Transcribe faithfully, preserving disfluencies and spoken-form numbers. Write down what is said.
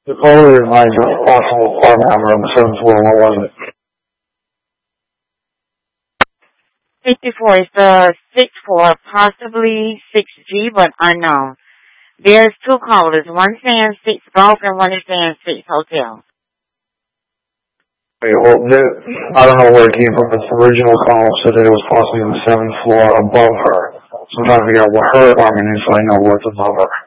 The caller advised of a possible apartment number on the seventh floor. What was it? fifty-four is the sixth floor, possibly six G, but unknown. There's two callers, one saying six golf and one is saying six hotel. Okay, well, the, I don't know where it came from, but the original call said that it was possibly on the seventh floor above her. So I'm trying to figure out what her apartment is so I know what's above her.